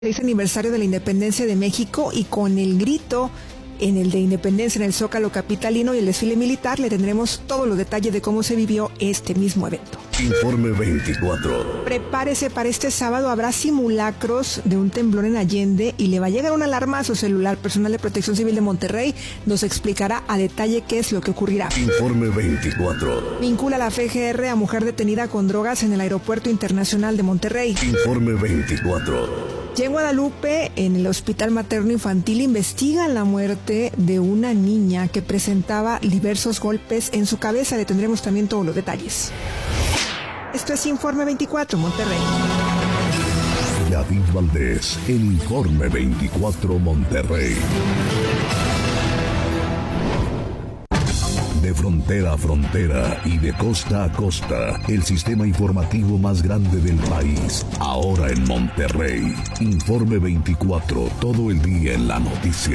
Aniversario de la Independencia de México, y con el grito en el de Independencia en el Zócalo capitalino y el desfile militar le tendremos todos los detalles de cómo se vivió este mismo evento. Informe 24. Prepárese, para este sábado habrá simulacros de un temblor en Allende y le va a llegar una alarma a su celular. Personal de Protección Civil de Monterrey nos explicará a detalle qué es lo que ocurrirá. Informe 24. Vincula la FGR a mujer detenida con drogas en el Aeropuerto Internacional de Monterrey. Informe 24. Y en Guadalupe, en el Hospital Materno Infantil, investigan la muerte de una niña que presentaba diversos golpes en su cabeza. Le tendremos también todos los detalles. Esto es Informe 24, Monterrey. David Valdés, el Informe 24, Monterrey. De frontera a frontera y de costa a costa, el sistema informativo más grande del país, ahora en Monterrey. Informe 24, todo el día en la noticia.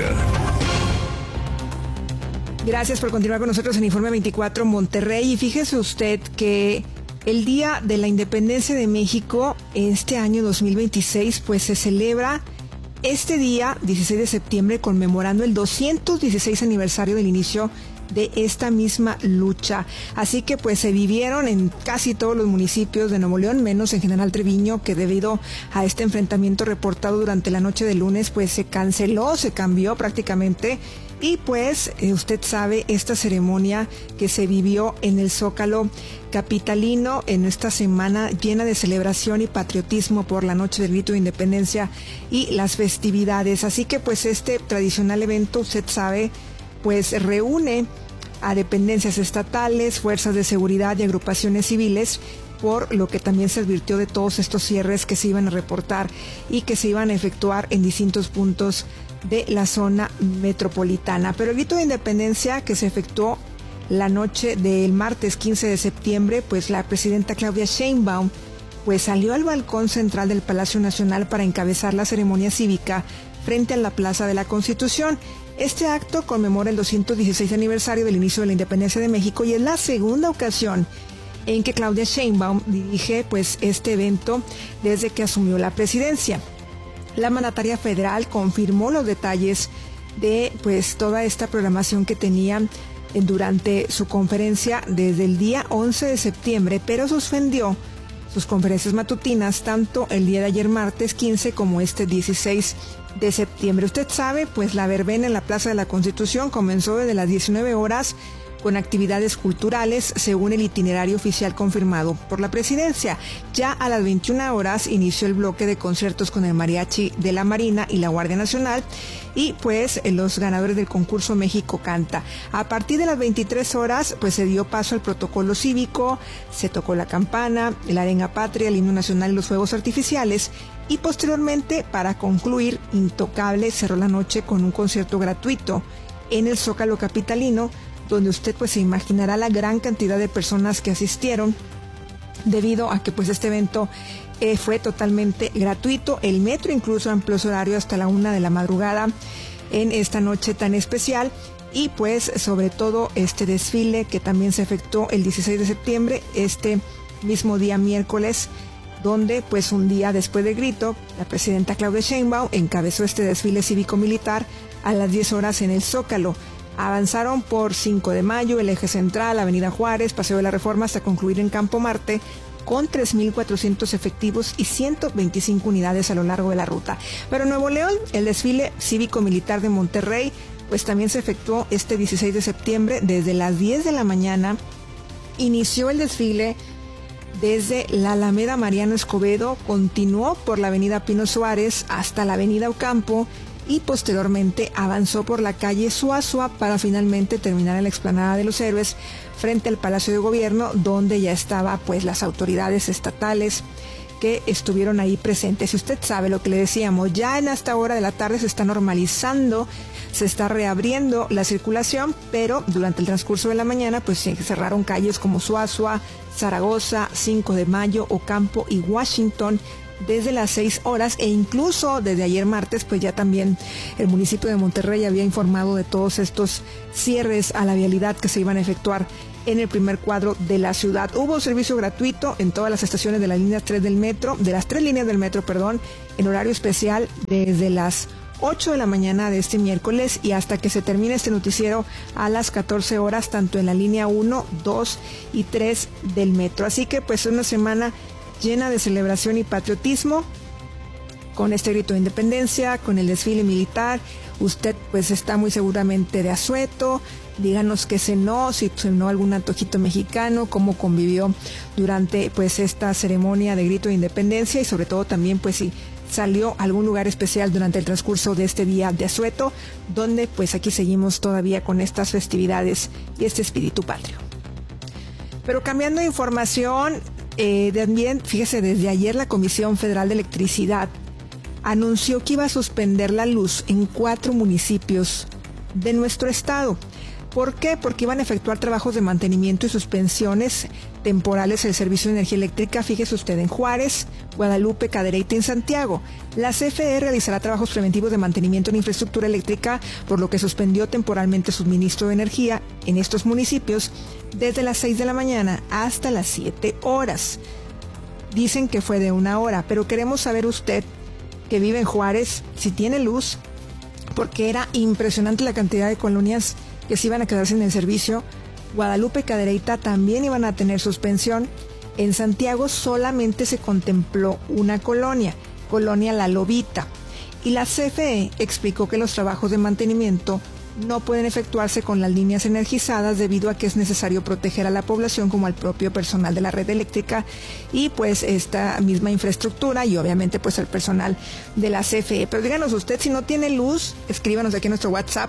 Gracias por continuar con nosotros en Informe 24 Monterrey. Y fíjese usted que el Día de la Independencia de México, este año 2026, pues se celebra este día, 16 de septiembre, conmemorando el 216 aniversario del inicio de esta misma lucha. Así que pues se vivieron en casi todos los municipios de Nuevo León, menos en General Treviño, que debido a este enfrentamiento reportado durante la noche del lunes, pues se canceló, se cambió prácticamente. Y pues usted sabe, esta ceremonia que se vivió en el Zócalo capitalino en esta semana llena de celebración y patriotismo por la noche del grito de independencia y las festividades. Así que pues este tradicional evento, usted sabe, pues reúne a dependencias estatales, fuerzas de seguridad y agrupaciones civiles, por lo que también se advirtió de todos estos cierres que se iban a reportar y que se iban a efectuar en distintos puntos de la zona metropolitana. Pero el grito de independencia que se efectuó la noche del martes 15 de septiembre, pues la presidenta Claudia Sheinbaum pues salió al balcón central del Palacio Nacional para encabezar la ceremonia cívica frente a la Plaza de la Constitución. Este acto conmemora el 216 aniversario del inicio de la Independencia de México y es la segunda ocasión en que Claudia Sheinbaum dirige pues este evento desde que asumió la presidencia. La mandataria federal confirmó los detalles de pues toda esta programación que tenían durante su conferencia desde el día 11 de septiembre, pero suspendió sus conferencias matutinas tanto el día de ayer martes 15 como este 16 de septiembre. Usted sabe, pues la verbena en la Plaza de la Constitución comenzó desde las 19 horas con actividades culturales según el itinerario oficial confirmado por la presidencia. Ya a las 21 horas inició el bloque de conciertos con el Mariachi de la Marina y la Guardia Nacional y pues los ganadores del concurso México Canta. A partir de las 23 horas pues se dio paso al protocolo cívico, se tocó la campana, la arenga patria, el himno nacional y los fuegos artificiales. Y posteriormente, para concluir, Intocable cerró la noche con un concierto gratuito en el Zócalo capitalino, donde usted pues se imaginará la gran cantidad de personas que asistieron debido a que pues este evento fue totalmente gratuito. El metro incluso amplió su horario hasta la 1 de la madrugada en esta noche tan especial. Y pues sobre todo este desfile que también se efectuó el 16 de septiembre, este mismo día miércoles, donde pues un día después del grito, la presidenta Claudia Sheinbaum encabezó este desfile cívico-militar a las 10 horas en el Zócalo. Avanzaron por 5 de Mayo, el Eje Central, Avenida Juárez, Paseo de la Reforma, hasta concluir en Campo Marte, con 3,400 efectivos y 125 unidades a lo largo de la ruta. Pero en Nuevo León, el desfile cívico-militar de Monterrey, pues también se efectuó este 16 de septiembre desde las 10 de la mañana. Inició el desfile desde la Alameda Mariano Escobedo, continuó por la Avenida Pino Suárez hasta la Avenida Ocampo y posteriormente avanzó por la calle Suazua para finalmente terminar en la explanada de los Héroes frente al Palacio de Gobierno, donde ya estaba pues las autoridades estatales que estuvieron ahí presentes. Y usted sabe lo que le decíamos, ya en esta hora de la tarde se está normalizando, se está reabriendo la circulación, pero durante el transcurso de la mañana pues se cerraron calles como Suazua, Zaragoza, 5 de Mayo, Ocampo y Washington desde las 6 horas e incluso desde ayer martes pues ya también el municipio de Monterrey había informado de todos estos cierres a la vialidad que se iban a efectuar en el primer cuadro de la ciudad. Hubo servicio gratuito en todas las estaciones de la línea 3 del metro, de las 3 líneas del metro, en horario especial desde las 8 de la mañana de este miércoles y hasta que se termine este noticiero a las 14 horas, tanto en la línea 1, 2 y 3 del metro. Así que pues una semana llena de celebración y patriotismo, con este grito de independencia, con el desfile militar. Usted pues está muy seguramente de asueto. Díganos qué cenó, si cenó algún antojito mexicano, cómo convivió durante pues esta ceremonia de grito de independencia y sobre todo también pues si salió a algún lugar especial durante el transcurso de este día de asueto, donde pues aquí seguimos todavía con estas festividades y este espíritu patrio. Pero cambiando de información, también fíjese, desde ayer la Comisión Federal de Electricidad anunció que iba a suspender la luz en 4 municipios de nuestro estado. ¿Por qué? Porque iban a efectuar trabajos de mantenimiento y suspensiones temporales del servicio de energía eléctrica, fíjese usted, en Juárez, Guadalupe, Cadereyta y en Santiago. La CFE realizará trabajos preventivos de mantenimiento en infraestructura eléctrica, por lo que suspendió temporalmente suministro de energía en estos municipios desde las 6 de la mañana hasta las 7 horas. Dicen que fue de 1 hora, pero queremos saber usted que vive en Juárez, si tiene luz, porque era impresionante la cantidad de colonias que se iban a quedar sin el servicio. Guadalupe y Cadereyta también iban a tener suspensión. En Santiago solamente se contempló una colonia La Lobita. Y la CFE explicó que los trabajos de mantenimiento no pueden efectuarse con las líneas energizadas debido a que es necesario proteger a la población como al propio personal de la red eléctrica y pues esta misma infraestructura y obviamente pues el personal de la CFE. Pero díganos usted, si no tiene luz, escríbanos aquí en nuestro WhatsApp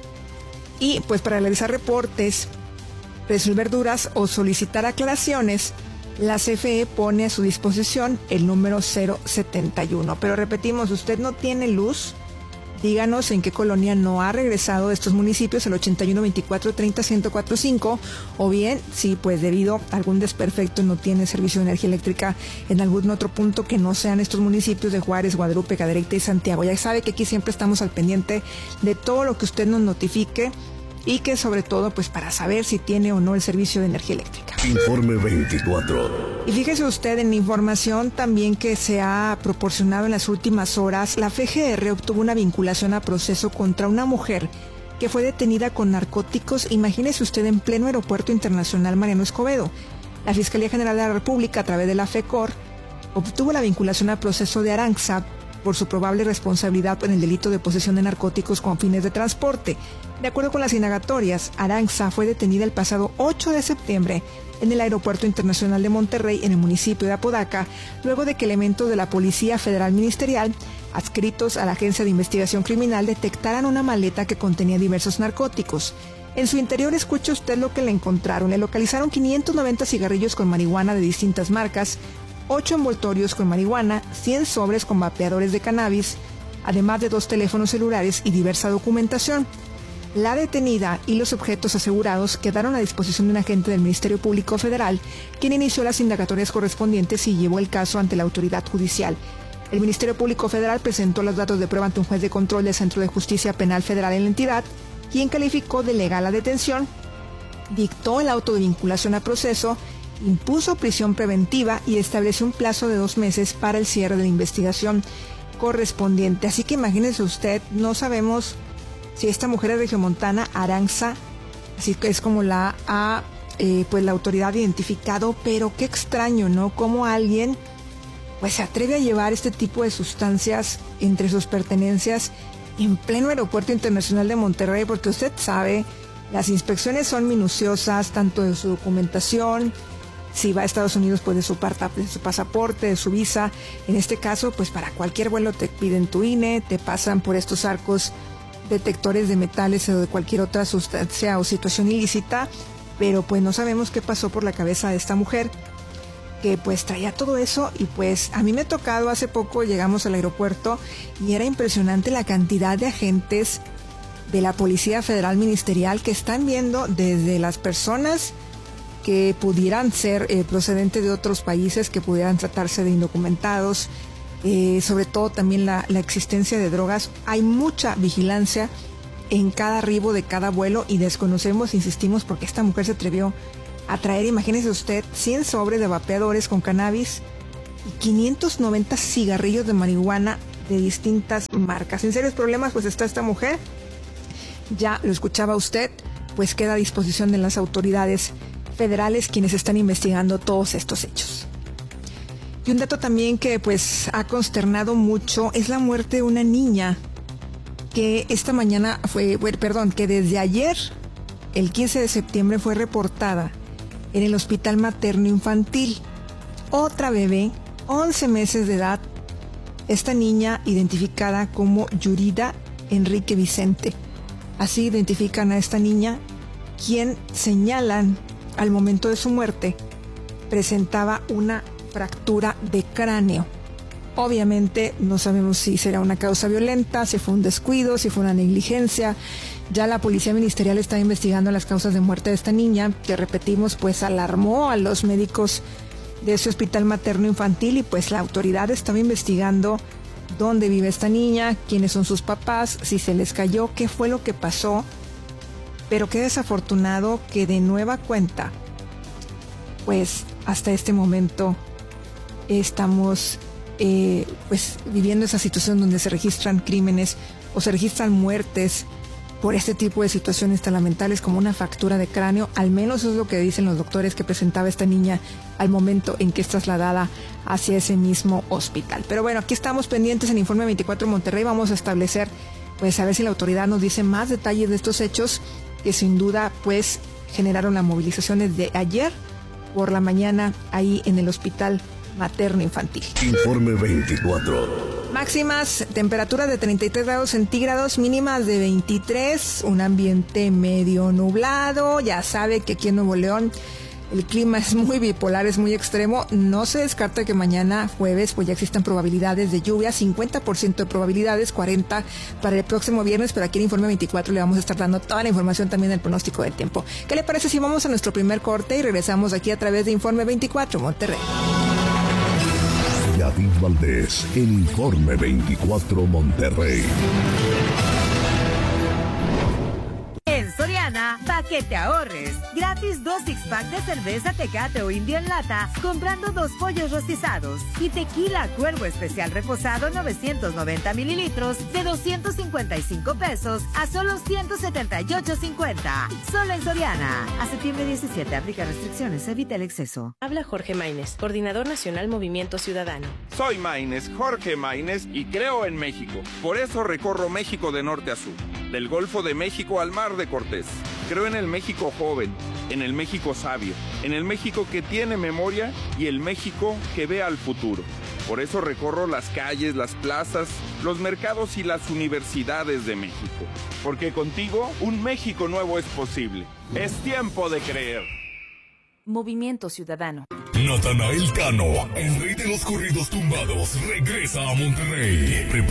y pues para realizar reportes, resolver dudas o solicitar aclaraciones, la CFE pone a su disposición el número 071. Pero repetimos, usted no tiene luz, díganos en qué colonia no ha regresado de estos municipios, el 81 24 30 1045, o bien si pues debido a algún desperfecto no tiene servicio de energía eléctrica en algún otro punto que no sean estos municipios de Juárez, Guadalupe, Cadereyta y Santiago. Ya sabe que aquí siempre estamos al pendiente de todo lo que usted nos notifique y que sobre todo pues para saber si tiene o no el servicio de energía eléctrica. Informe 24. Y fíjese usted en la información también que se ha proporcionado en las últimas horas, la FGR obtuvo una vinculación a proceso contra una mujer que fue detenida con narcóticos, imagínese usted, en pleno Aeropuerto Internacional Mariano Escobedo. La Fiscalía General de la República, a través de la FECOR, obtuvo la vinculación a proceso de Aranza por su probable responsabilidad en el delito de posesión de narcóticos con fines de transporte. De acuerdo con las indagatorias, Aranza fue detenida el pasado 8 de septiembre en el Aeropuerto Internacional de Monterrey, en el municipio de Apodaca, luego de que elementos de la Policía Federal Ministerial, adscritos a la Agencia de Investigación Criminal, detectaran una maleta que contenía diversos narcóticos. En su interior, escuche usted lo que le encontraron. Le localizaron 590 cigarrillos con marihuana de distintas marcas, 8 envoltorios con marihuana, 100 sobres con vapeadores de cannabis, además de 2 teléfonos celulares y diversa documentación. La detenida y los objetos asegurados quedaron a disposición de un agente del Ministerio Público Federal, quien inició las indagatorias correspondientes y llevó el caso ante la autoridad judicial. El Ministerio Público Federal presentó los datos de prueba ante un juez de control del Centro de Justicia Penal Federal en la entidad, quien calificó de legal la detención, dictó el auto de vinculación a proceso, impuso prisión preventiva y estableció un plazo de 2 meses para el cierre de la investigación correspondiente. Así que imagínese usted, no sabemos si esta mujer es regiomontana, Aranza, así que es como la ha pues la autoridad identificado, pero qué extraño, ¿no? Cómo alguien pues se atreve a llevar este tipo de sustancias entre sus pertenencias en pleno Aeropuerto Internacional de Monterrey, porque usted sabe, las inspecciones son minuciosas, tanto de su documentación, si va a Estados Unidos pues de su pasaporte, de su visa. En este caso pues para cualquier vuelo te piden tu INE, te pasan por estos arcos detectores de metales o de cualquier otra sustancia o situación ilícita, pero pues no sabemos qué pasó por la cabeza de esta mujer que pues traía todo eso. Y pues a mí me ha tocado, hace poco llegamos al aeropuerto y era impresionante la cantidad de agentes de la Policía Federal Ministerial que están viendo desde las personas que pudieran ser procedentes de otros países, que pudieran tratarse de indocumentados, sobre todo también la existencia de drogas. Hay mucha vigilancia en cada arribo de cada vuelo y desconocemos, insistimos, porque esta mujer se atrevió a traer, imagínese usted, 100 sobres de vapeadores con cannabis y 590 cigarrillos de marihuana de distintas marcas. En serios problemas pues está esta mujer, ya lo escuchaba usted, pues queda a disposición de las autoridades federales quienes están investigando todos estos hechos. Y un dato también que pues ha consternado mucho es la muerte de una niña que que desde ayer, el 15 de septiembre, fue reportada en el Hospital Materno Infantil. Otra bebé, 11 meses de edad, esta niña identificada como Yurida Enrique Vicente. Así identifican a esta niña, quien señalan al momento de su muerte presentaba una fractura de cráneo. Obviamente no sabemos si será una causa violenta, si fue un descuido, si fue una negligencia. Ya la policía ministerial está investigando las causas de muerte de esta niña, que repetimos, pues alarmó a los médicos de ese hospital materno infantil y pues la autoridad estaba investigando dónde vive esta niña, quiénes son sus papás, si se les cayó, qué fue lo que pasó. Pero qué desafortunado que de nueva cuenta, pues hasta este momento estamos pues viviendo esa situación donde se registran crímenes o se registran muertes por este tipo de situaciones tan lamentables como una fractura de cráneo. Al menos eso es lo que dicen los doctores que presentaba esta niña al momento en que es trasladada hacia ese mismo hospital. Pero bueno, aquí estamos pendientes en Informe 24 Monterrey. Vamos a establecer, pues a ver si la autoridad nos dice más detalles de estos hechos que sin duda pues generaron las movilizaciones de ayer por la mañana ahí en el Hospital Materno Infantil. Informe 24. Máximas, temperatura de 33 grados centígrados, mínimas de 23, un ambiente medio nublado. Ya sabe que aquí en Nuevo León el clima es muy bipolar, es muy extremo. No se descarta que mañana jueves pues ya existan probabilidades de lluvia, 50% de probabilidades, 40% para el próximo viernes, pero aquí en Informe 24 le vamos a estar dando toda la información también del pronóstico del tiempo. ¿Qué le parece si vamos a nuestro primer corte y regresamos aquí a través de Informe 24 Monterrey? Yadid Valdés, en Informe 24 Monterrey. En Soriana, pa' que te ahorres. Gratis 2 six-pack de cerveza Tecate o Indio en lata, comprando 2 pollos rostizados. Y tequila Cuervo Especial reposado 990 mililitros de 255 pesos a solo 178.50. Solo en Soriana. A septiembre 17, aplica restricciones, evita el exceso. Habla Jorge Maínez, Coordinador Nacional Movimiento Ciudadano. Soy Maínez, Jorge Maínez, y creo en México. Por eso recorro México de norte a sur, del Golfo de México al Mar de Cortés. Creo en el México joven, en el México sabio, en el México que tiene memoria y el México que ve al futuro. Por eso recorro las calles, las plazas, los mercados y las universidades de México. Porque contigo un México nuevo es posible. Es tiempo de creer. Movimiento Ciudadano. Natanael Cano, el rey de los corridos tumbados, regresa a Monterrey.